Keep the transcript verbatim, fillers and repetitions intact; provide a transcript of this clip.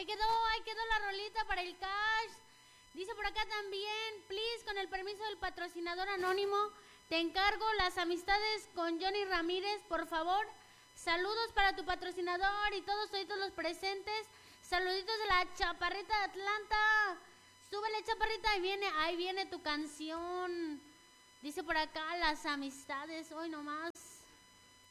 Ahí quedó, ahí quedó la rolita para el cash. Dice por acá también, please, con el permiso del patrocinador anónimo, te encargo las amistades con Johnny Ramírez, por favor. Saludos para tu patrocinador y todos, todos los presentes. Saluditos de la Chaparrita de Atlanta. Súbele, Chaparrita, ahí viene, ahí viene tu canción. Dice por acá las amistades, hoy nomás.